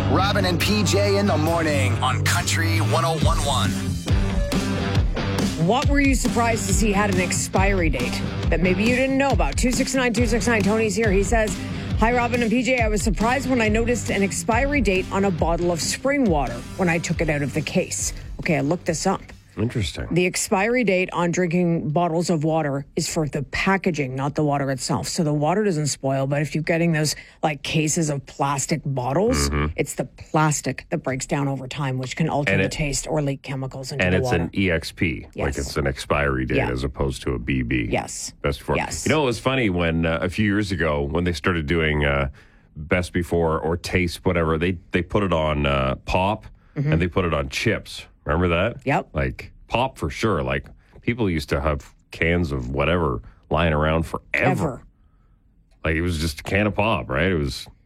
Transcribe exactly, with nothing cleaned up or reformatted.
Robin and P J in the morning on Country one oh one point one. What were you surprised to see had an expiry date that maybe you didn't know about? two six nine, two six nine, Tony's here. He says, hi, Robin and P J. I was surprised when I noticed an expiry date on a bottle of spring water when I took it out of the case. Okay, I looked this up. Interesting. The expiry date on drinking bottles of water is for the packaging, not the water itself. So the water doesn't spoil, but if you're getting those like cases of plastic bottles, mm-hmm. it's the plastic that breaks down over time, which can alter and the it, taste or leak chemicals into and the it's water. an E X P, Yes. like it's an expiry date Yeah. as opposed to a B B. Yes. Best before. Yes. You know, it was funny when uh, a few years ago when they started doing uh, best before or taste, whatever, they, they put it on uh, pop mm-hmm. and they put it on chips. Remember that? Yep. Like pop for sure. Like people used to have cans of whatever lying around forever. Ever. Like it was just a can of pop, right? It was